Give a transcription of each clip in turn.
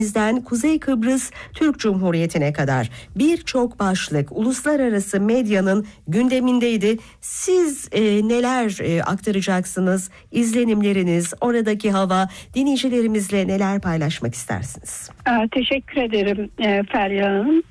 bizden Kuzey Kıbrıs Türk Cumhuriyeti'ne kadar birçok başlık uluslararası medyanın gündemindeydi. Siz neler aktaracaksınız? İzlenimleriniz, oradaki hava, dinleyicilerimizle neler paylaşmak istersiniz? Teşekkür ederim Feryal Hanım.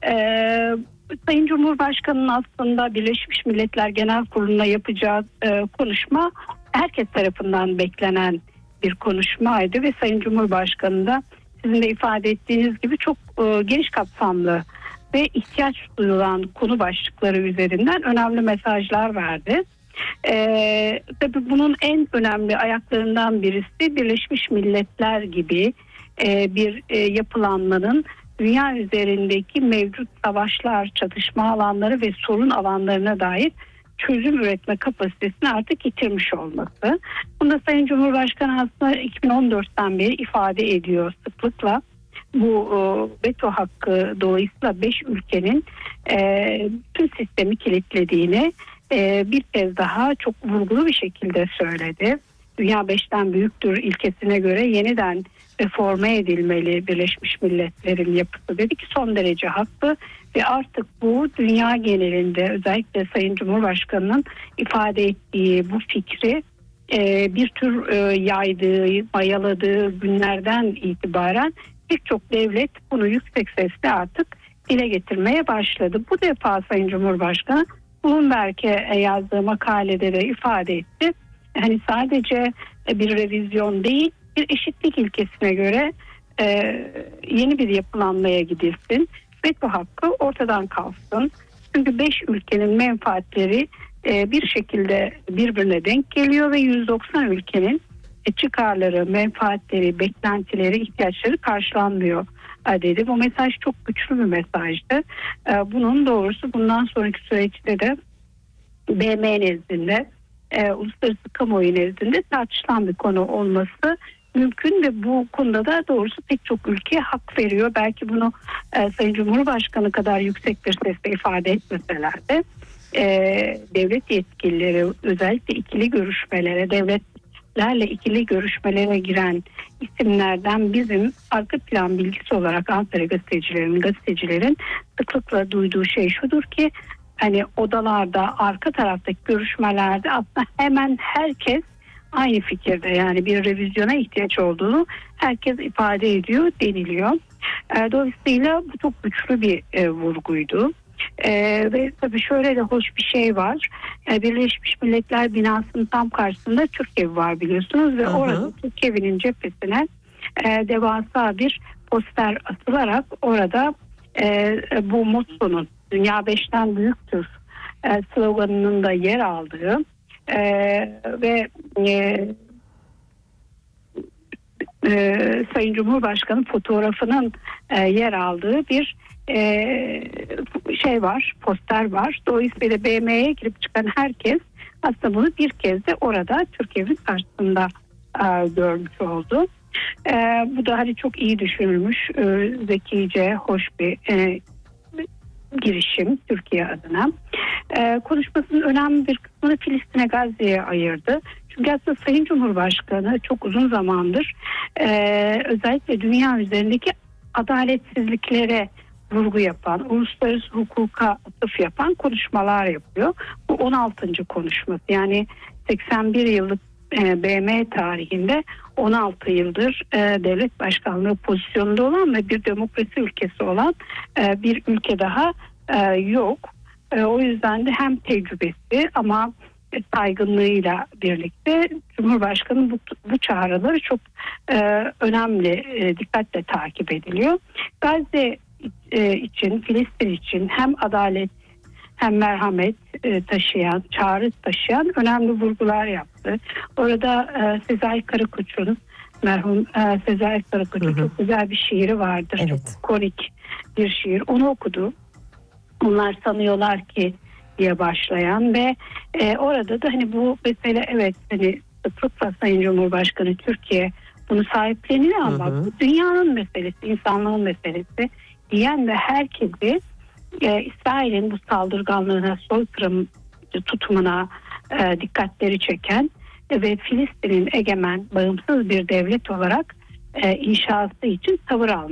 Sayın Cumhurbaşkanı'nın aslında Birleşmiş Milletler Genel Kurulu'na yapacağı konuşma herkes tarafından beklenen bir konuşmaydı ve Sayın Cumhurbaşkanı da sizin de ifade ettiğiniz gibi çok geniş kapsamlı ve ihtiyaç duyulan konu başlıkları üzerinden önemli mesajlar verdi. Tabii bunun en önemli ayaklarından birisi Birleşmiş Milletler gibi bir yapılanmanın dünya üzerindeki mevcut savaşlar, çatışma alanları ve sorun alanlarına dair çözüm üretme kapasitesini artık yitirmiş olması. Bunda Sayın Cumhurbaşkanı aslında 2014'ten beri ifade ediyor sıklıkla. Bu veto hakkı dolayısıyla 5 ülkenin tüm sistemi kilitlediğini bir kez daha çok vurgulu bir şekilde söyledi. Dünya 5'ten büyüktür ilkesine göre yeniden reforme edilmeli Birleşmiş Milletler'in yapısı dedi ki son derece haklı ve artık bu dünya genelinde özellikle Sayın Cumhurbaşkanı'nın ifade ettiği bu fikri bir tür yaydığı, mayaladığı günlerden itibaren birçok devlet bunu yüksek sesle artık dile getirmeye başladı. Bu defa Sayın Cumhurbaşkanı Bloomberg'e yazdığı makalede de ifade etti. Hani sadece bir revizyon değil, bir eşitlik ilkesine göre yeni bir yapılanmaya gidilsin. Veto hakkı ortadan kalsın. Çünkü 5 ülkenin menfaatleri bir şekilde birbirine denk geliyor ve 190 ülkenin çıkarları, menfaatleri, beklentileri, ihtiyaçları karşılanmıyor dedi. Bu mesaj çok güçlü bir mesajdı. Bunun doğrusu bundan sonraki süreçte de BM nezdinde, uluslararası kamuoyu nezdinde tartışılan bir konu olması mümkün ve bu konuda da doğrusu pek çok ülke hak veriyor. Belki bunu Sayın Cumhurbaşkanı kadar yüksek bir sesle ifade etmeseler de devlet yetkilileri özellikle ikili görüşmelere, devletlerle ikili görüşmelere giren isimlerden bizim arka plan bilgisi olarak Ankara gazetecilerin sıklıkla duyduğu şey şudur ki hani odalarda, arka taraftaki görüşmelerde aslında hemen herkes aynı fikirde, yani bir revizyona ihtiyaç olduğunu herkes ifade ediyor deniliyor. Dolayısıyla bu çok güçlü bir vurguydu. Ve tabii şöyle de hoş bir şey var. Birleşmiş Milletler binasının tam karşısında Türk Evi var biliyorsunuz ve orada Türk Evi'nin cephesine devasa bir poster atılarak orada bu mottonun Dünya 5'ten büyüktür sloganının da yer aldığı ve Sayın Cumhurbaşkanı fotoğrafının yer aldığı bir şey var, poster var. Dolayısıyla BM'ye girip çıkan herkes aslında bunu bir kez de orada Türkiye'nin karşısında görmüş oldu. Bu da hani çok iyi düşünülmüş, zekice, hoş bir girişim Türkiye adına. Konuşmasının önemli bir kısmını Filistin'e, Gazze'ye ayırdı. Çünkü aslında Sayın Cumhurbaşkanı çok uzun zamandır özellikle dünya üzerindeki adaletsizliklere vurgu yapan, uluslararası hukuka atıf yapan konuşmalar yapıyor. Bu 16. konuşması. Yani 81 yıllık BM tarihinde 16 yıldır devlet başkanlığı pozisyonunda olan ve bir demokrasi ülkesi olan bir ülke daha yok. O yüzden de hem tecrübesi ama saygınlığıyla birlikte Cumhurbaşkanı bu çağrıları çok önemli, dikkatle takip ediliyor. Gazze için, Filistin için hem adalet hem merhamet taşıyan, çağrı taşıyan önemli vurgular yaptı. Orada Sezai Karakoç'un, merhum Sezai Karakoç'un çok güzel bir şiiri vardır. Evet. Çok konik bir şiir. Onu okudu. Onlar sanıyorlar ki diye başlayan ve orada da hani bu mesele evet hani sıklıkla Sayın Cumhurbaşkanı Türkiye bunu sahipleniyor ama bu dünyanın meselesi, insanlığın meselesi diyen ve herkesi İsrail'in bu saldırganlığına, soykırım tutumuna dikkatleri çeken ve Filistin'in egemen, bağımsız bir devlet olarak inşası için tavır alması